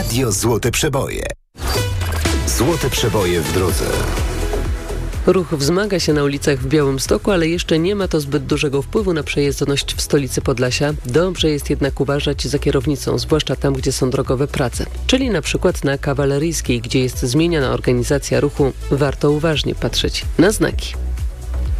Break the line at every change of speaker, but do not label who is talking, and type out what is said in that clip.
Radio Złote Przeboje. Złote Przeboje w drodze.
Ruch wzmaga się na ulicach w Białymstoku, ale jeszcze nie ma to zbyt dużego wpływu na przejezdność w stolicy Podlasia. Dobrze jest jednak uważać za kierownicą, zwłaszcza tam, gdzie są drogowe prace. Czyli na przykład na Kawaleryjskiej, gdzie jest zmieniana organizacja ruchu. Warto uważnie patrzeć na znaki.